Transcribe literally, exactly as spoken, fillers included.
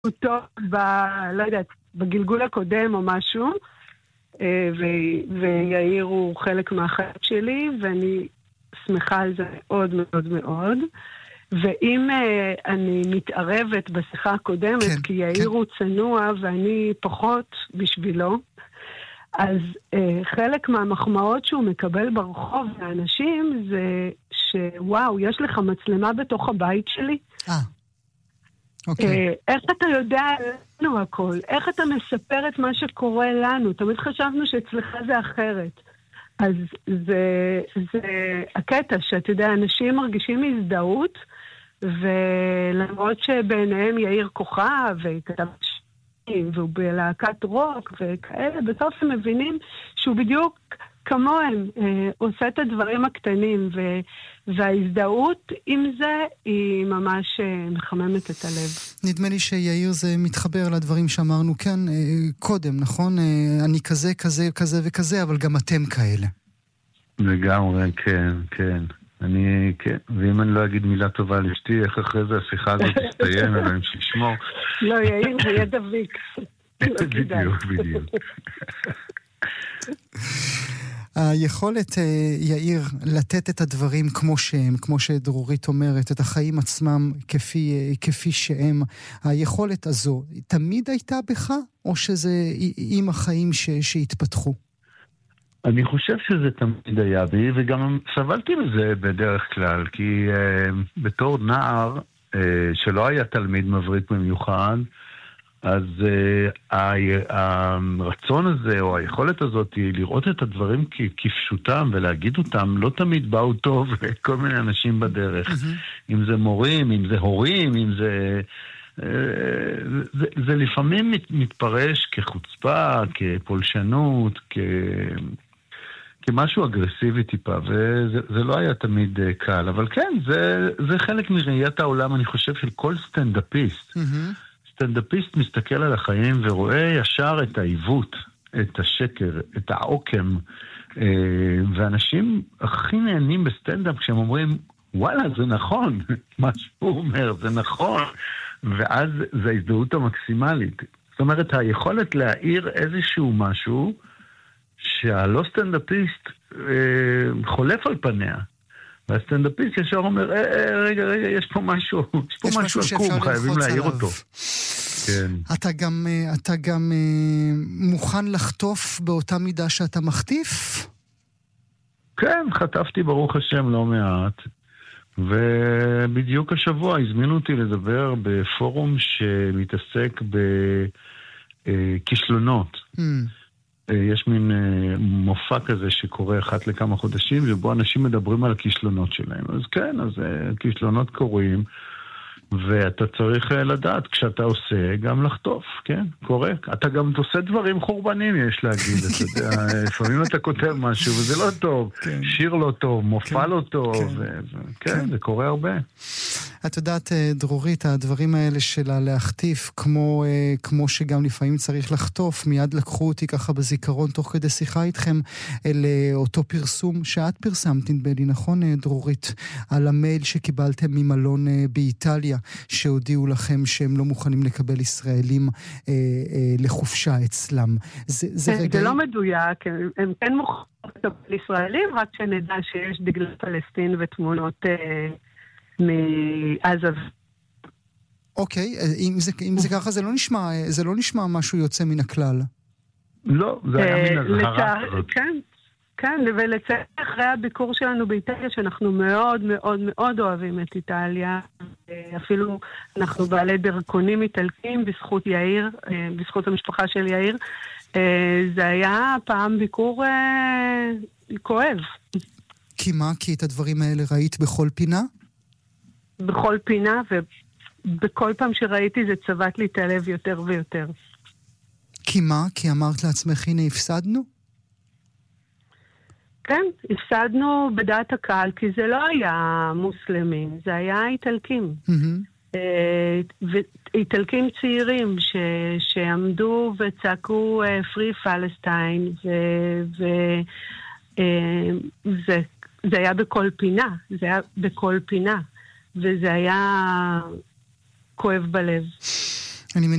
אותו ב... לא יודעת, בגלגול הקודם או משהו, ו- ויאיר הוא חלק מהחיים שלי, ואני שמחה על זה מאוד מאוד מאוד. ואם uh, אני מתערבת בשיחה הקודמת, כן, כי יאיר כן. הוא צנוע ואני פחות בשבילו, אז uh, חלק מהמחמאות שהוא מקבל ברחוב לאנשים זה שוואו, יש לך מצלמה בתוך הבית שלי? אה. אוקיי. Uh, איך אתה יודע לנו הכל? איך אתה מספר את מה שקורה לנו? תמיד חשבנו שאצלך זה אחרת. אז זה, זה הקטע שאתה יודע, אנשים מרגישים הזדהות, ולמרות שביניהם יאיר כוכב וכתב שנים, והוא בלהקת רוק וכאלה, בסוף הם מבינים שהוא בדיוק כמוהם, אה, עושה את הדברים הקטנים, ו, וההזדהות עם זה היא ממש אה, מחממת את הלב. נדמה לי שיאיר זה מתחבר לדברים שאמרנו כאן אה, קודם, נכון? אה, אני כזה, כזה, כזה וכזה, אבל גם אתם כאלה. לגמרי, כן, כן. אני, כן. ואם אני לא אגיד מילה טובה לאשתי, איך אחרי זה השיחה הזאת תסתיים, אלא אם שישמור. לא, יאיר, זה יהיה דביק. בדיוק, בדיוק. היכולת, יאיר, לתת את הדברים כמו שהם, כמו שדרורית אומרת, את החיים עצמם כפי, כפי שהם, היכולת הזו תמיד הייתה בך, או שזה עם החיים ש, שהתפתחו? אני חושב שזה תמיד היה בי, וגם סבלתי מזה בדרך כלל, כי uh, בתור נער uh, שלא היה תלמיד מבריק במיוחד, אז uh, הרצון הזה או היכולת הזאת היא לראות את הדברים כ- כפשוטם ולהגיד אותם לא תמיד באו טוב כל מיני אנשים בדרך. Mm-hmm. אם זה מורים, אם זה הורים, אם זה... Uh, זה, זה לפעמים מת, מתפרש כחוצפה, כפולשנות, כ... כמשהו אגרסיבי טיפה, וזה זה לא היה תמיד uh, קל. אבל כן, זה, זה חלק מראיית העולם, אני חושב, של כל סטנדאפיסט. Mm-hmm. סטנדאפיסט מסתכל על החיים ורואה ישר את העיוות, את השקר, את העוקם, ואנשים הכי נהנים בסטנדאפ כשהם אומרים, וואלה, זה נכון, מה שהוא אומר, זה נכון, ואז זה ההזדהות המקסימלית. זאת אומרת, היכולת להעיר איזשהו משהו שהלא סטנדאפיסט חולף על פניה. והסטנדאפיסט ישר אומר, רגע, רגע, יש פה משהו, יש פה משהו עקום, חייבים להעיר אותו. כן. אתה גם, אתה גם מוכן לחטוף באותה מידה שאתה מחטיף? כן, חטפתי ברוך השם לא מעט. ובדיוק השבוע הזמינו אותי לדבר בפורום שמתעסק בכישלונות. Mm. יש מין מופע כזה שקורה אחת לכמה חודשים, ובו אנשים מדברים על הכישלונות שלהם. אז כן, אז כישלונות קורים, ואתה צריך לדעת, כשאתה עושה, גם לחטוף, כן? קורה. אתה גם עושה דברים חורבנים, יש להגיד. אתה יודע, לפעמים אתה כותב משהו, וזה לא טוב. שיר לא טוב, מופע לא טוב. כן, זה קורה הרבה. את יודעת, דרורית, הדברים האלה שלה להחטיף, כמו, כמו שגם לפעמים צריך לחטוף, מיד לקחו אותי ככה בזיכרון תוך כדי שיחה איתכם, אל אותו פרסום שאת פרסמת, נדמה לי, נכון, דרורית, על המייל שקיבלתם ממלון באיטליה, שהודיעו לכם שהם לא מוכנים לקבל ישראלים אה, אה, לחופשה אצלם. זה, זה, זה, רגע... זה לא מדויק, הם, הם כן מוכנים לקבל ישראלים, רק שנדע שיש דגל פלסטין ותמונות... אה... מעזה. אוקיי, אם זה, אם זה ככה, זה לא נשמע, זה לא נשמע משהו יוצא מן הכלל. לא, זה היה מן הזהרה. כן, כן, ולצערי אחרי הביקור שלנו באיטליה, שאנחנו מאוד מאוד מאוד אוהבים את איטליה, אפילו אנחנו בעלי דרכונים איטלקים בזכות יאיר, בזכות המשפחה של יאיר, זה היה פעם ביקור כואב. כי מה? כי את הדברים האלה ראית בכל פינה? בכל פינה, ובכל פעם שראיתי זה צבט לי את הלב יותר ויותר. כי מה? כי אמרת לעצמך, הנה, הפסדנו? כן, הפסדנו בדעת הקהל, כי זה לא היה מוסלמים, זה היה איטלקים. Mm-hmm. ואיטלקים צעירים ש... שעמדו וצעקו Free Palestine, וזה ו... זה היה בכל פינה, זה היה בכל פינה. וזה היה כואב בלב. אני